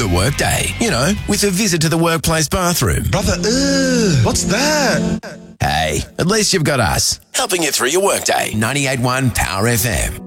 the workday. You know, with a visit to the workplace bathroom. Brother, what's that? Hey, at least you've got us, helping you through your workday. 98.1 Power FM.